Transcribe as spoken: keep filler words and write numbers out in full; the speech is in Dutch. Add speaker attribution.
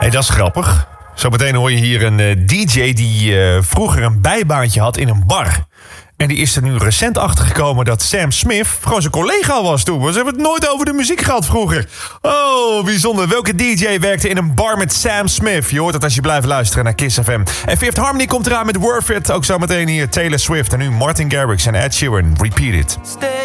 Speaker 1: Hey, dat is grappig. Zometeen hoor je hier een uh, D J die uh, vroeger een bijbaantje had in een bar. En die is er nu recent achtergekomen dat Sam Smith gewoon zijn collega was toen. Maar ze hebben het nooit over de muziek gehad vroeger. Oh, bijzonder. Welke D J werkte in een bar met Sam Smith? Je hoort het als je blijft luisteren naar Kiss F M. En Fifth Harmony komt eraan met Worth It. Ook zometeen hier Taylor Swift. En nu Martin Garrix en Ed Sheeran. Repeat It.
Speaker 2: Stay